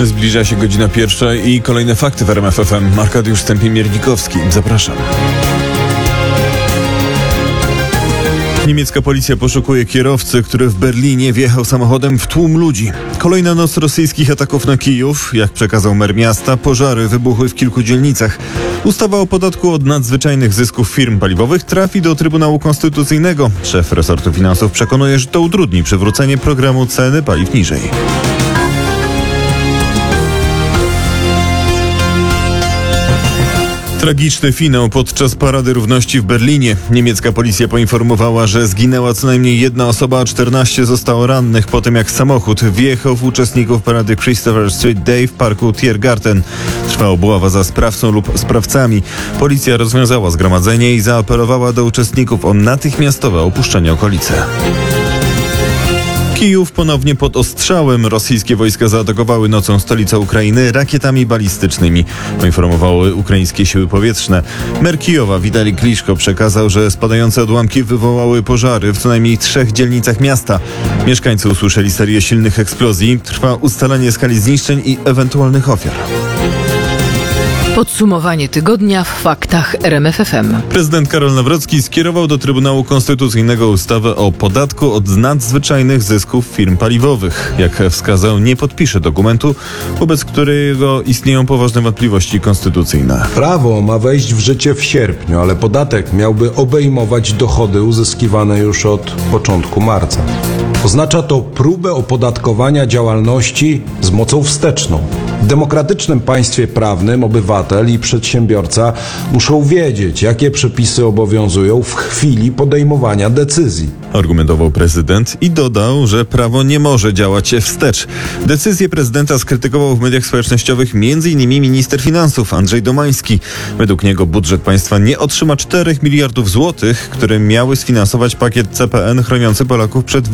Zbliża się godzina 1 i kolejne fakty w RMF FM. Arkadiusz Stępień-Miernikowski. Zapraszam. Niemiecka policja poszukuje kierowcy, który w Berlinie wjechał samochodem w tłum ludzi. Kolejna noc rosyjskich ataków na Kijów. Jak przekazał mer miasta, pożary wybuchły w kilku dzielnicach. Ustawa o podatku od nadzwyczajnych zysków firm paliwowych trafi do Trybunału Konstytucyjnego. Szef resortu finansów przekonuje, że to utrudni przywrócenie programu ceny paliw niżej. Tragiczny finał podczas Parady Równości w Berlinie. Niemiecka policja poinformowała, że zginęła co najmniej jedna osoba, a 14 zostało rannych po tym, jak samochód wjechał w uczestników parady Christopher Street Day w parku Tiergarten. Trwa obława za sprawcą lub sprawcami. Policja rozwiązała zgromadzenie i zaapelowała do uczestników o natychmiastowe opuszczenie okolicy. Kijów ponownie pod ostrzałem. Rosyjskie wojska zaatakowały nocą stolicę Ukrainy rakietami balistycznymi, poinformowały ukraińskie siły powietrzne. Mer Kijowa Witalij Kliczko przekazał, że spadające odłamki wywołały pożary w co najmniej 3 dzielnicach miasta. Mieszkańcy usłyszeli serię silnych eksplozji. Trwa ustalenie skali zniszczeń i ewentualnych ofiar. Podsumowanie tygodnia w faktach RMF FM. Prezydent Karol Nawrocki skierował do Trybunału Konstytucyjnego ustawę o podatku od nadzwyczajnych zysków firm paliwowych. Jak wskazał, nie podpisze dokumentu, wobec którego istnieją poważne wątpliwości konstytucyjne. Prawo ma wejść w życie w sierpniu, ale podatek miałby obejmować dochody uzyskiwane już od początku marca. Oznacza to próbę opodatkowania działalności z mocą wsteczną. W demokratycznym państwie prawnym obywatel i przedsiębiorca muszą wiedzieć, jakie przepisy obowiązują w chwili podejmowania decyzji. Argumentował prezydent i dodał, że prawo nie może działać wstecz. Decyzję prezydenta skrytykował w mediach społecznościowych m.in. minister finansów Andrzej Domański. Według niego budżet państwa nie otrzyma 4 miliardów złotych, które miały sfinansować pakiet CPN chroniący Polaków przed